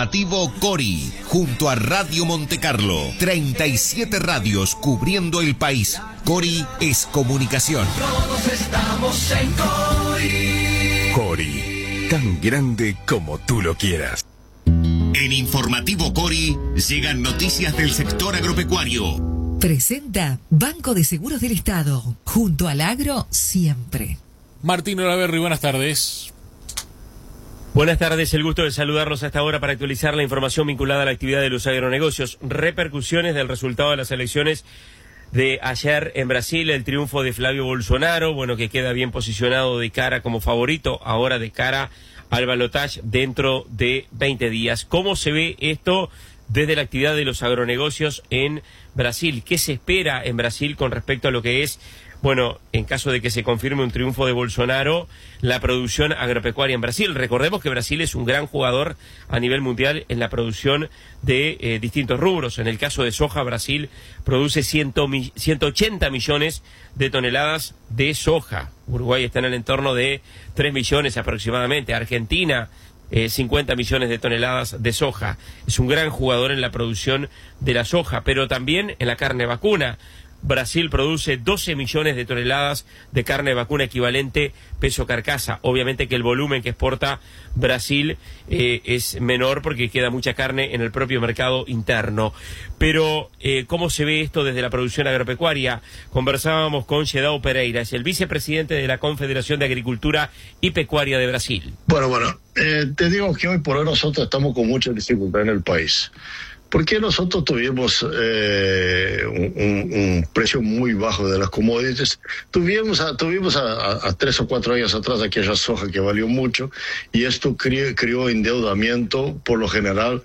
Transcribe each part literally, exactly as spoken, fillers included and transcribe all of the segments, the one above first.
informativo Cori, junto a Radio Montecarlo. treinta y siete radios cubriendo el país. Cori es comunicación. Todos estamos en Cori. Cori, tan grande como tú lo quieras. En Informativo Cori llegan noticias del sector agropecuario. Presenta Banco de Seguros del Estado, junto al agro siempre. Martín Olaverri, buenas tardes. Buenas tardes, el gusto de saludarlos a esta hora para actualizar la información vinculada a la actividad de los agronegocios. Repercusiones del resultado de las elecciones de ayer en Brasil, el triunfo de Flavio Bolsonaro, bueno, que queda bien posicionado de cara como favorito, ahora de cara al balotaje dentro de veinte días. ¿Cómo se ve esto desde la actividad de los agronegocios en Brasil? ¿Qué se espera en Brasil con respecto a lo que es, bueno, en caso de que se confirme un triunfo de Bolsonaro, la producción agropecuaria en Brasil? Recordemos que Brasil es un gran jugador a nivel mundial en la producción de eh, distintos rubros. En el caso de soja, Brasil produce ciento ochenta millones de toneladas de soja. Uruguay está en el entorno de tres millones aproximadamente. Argentina, eh, cincuenta millones de toneladas de soja. Es un gran jugador en la producción de la soja, pero también en la carne vacuna. Brasil produce doce millones de toneladas de carne vacuna equivalente peso carcasa. Obviamente que el volumen que exporta Brasil eh, es menor porque queda mucha carne en el propio mercado interno. Pero, eh, ¿cómo se ve esto desde la producción agropecuaria? Conversábamos con Gedao Pereira, es el vicepresidente de la Confederación de Agricultura y Pecuaria de Brasil. Bueno, bueno, eh, te digo que hoy por hoy nosotros estamos con mucha dificultad en el país. Porque nosotros tuvimos eh, un, un, un precio muy bajo de las commodities. Tuvimos, a, tuvimos a, a, a tres o cuatro años atrás aquella soja que valió mucho y esto creó, creó endeudamiento por lo general.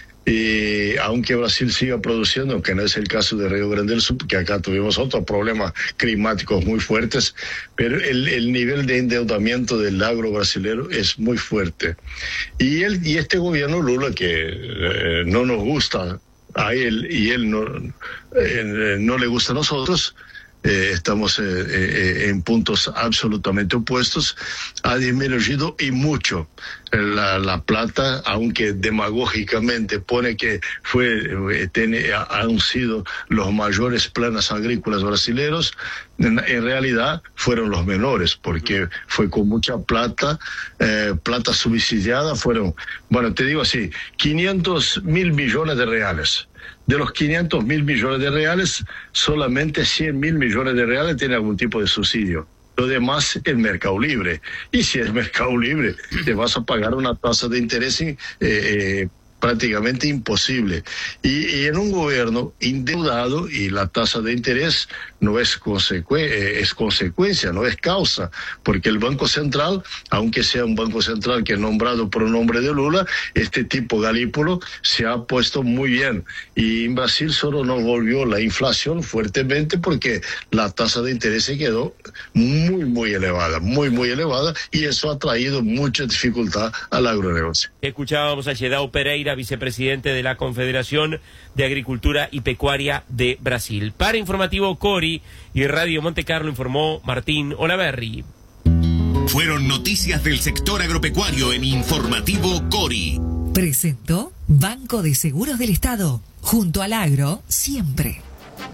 Y aunque Brasil siga produciendo, que no es el caso de Río Grande del Sur, que acá tuvimos otros problemas climáticos muy fuertes, pero el, el nivel de endeudamiento del agro brasilero es muy fuerte. Y, él, y este gobierno Lula, que eh, no nos gusta a él y él no, eh, no le gusta a nosotros, Eh, estamos eh, eh, en puntos absolutamente opuestos, ha disminuido y mucho la, la plata, aunque demagógicamente pone que fue eh, tiene, han sido los mayores planes agrícolas brasileños, en, en realidad fueron los menores, porque fue con mucha plata, eh, plata subsidiada, fueron, bueno, te digo así, quinientos mil millones de reales. De los quinientos mil millones de reales, solamente cien mil millones de reales tienen algún tipo de subsidio. Lo demás es mercado libre. Y si es mercado libre, te vas a pagar una tasa de interés eh, eh, prácticamente imposible. Y, y en un gobierno endeudado, y la tasa de interés no es, consecu es consecuencia, no es causa, porque el Banco Central, aunque sea un Banco Central que es nombrado por un nombre de Lula, este tipo Galípolo se ha puesto muy bien. Y en Brasil solo nos volvió la inflación fuertemente porque la tasa de interés se quedó muy, muy elevada, muy, muy elevada, y eso ha traído mucha dificultad al agronegocio. Escuchábamos a Gedao Pereira, vicepresidente de la Confederación de Agricultura y Pecuaria de Brasil. Para Informativo Cori y Radio Montecarlo informó Martín Olaverri. Fueron noticias del sector agropecuario en Informativo Cori. Presentó Banco de Seguros del Estado, junto al agro siempre.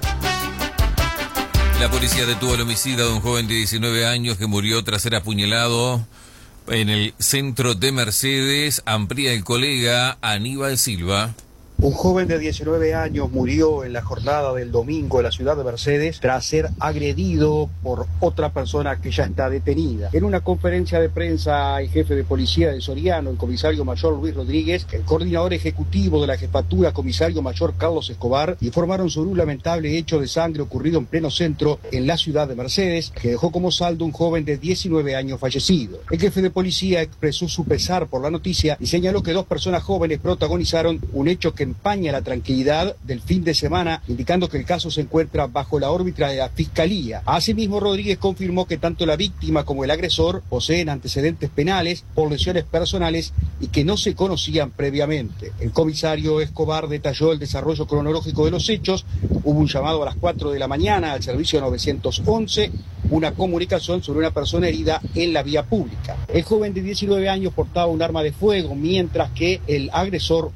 La policía detuvo al homicida de un joven de diecinueve años que murió tras ser apuñalado en el centro de Mercedes. Amplía el colega Aníbal Silva. Un joven de diecinueve años murió en la jornada del domingo en la ciudad de Mercedes tras ser agredido por otra persona que ya está detenida. En una conferencia de prensa, el jefe de policía de Soriano, el comisario mayor Luis Rodríguez, el coordinador ejecutivo de la jefatura, comisario mayor Carlos Escobar, informaron sobre un lamentable hecho de sangre ocurrido en pleno centro en la ciudad de Mercedes, que dejó como saldo un joven de diecinueve años fallecido. El jefe de policía expresó su pesar por la noticia y señaló que dos personas jóvenes protagonizaron un hecho que empaña la tranquilidad del fin de semana, indicando que el caso se encuentra bajo la órbita de la Fiscalía. Asimismo, Rodríguez confirmó que tanto la víctima como el agresor poseen antecedentes penales por lesiones personales y que no se conocían previamente. El comisario Escobar detalló el desarrollo cronológico de los hechos. Hubo un llamado a las cuatro de la mañana al servicio nueve once, una comunicación sobre una persona herida en la vía pública. El joven de diecinueve años portaba un arma de fuego, mientras que el agresor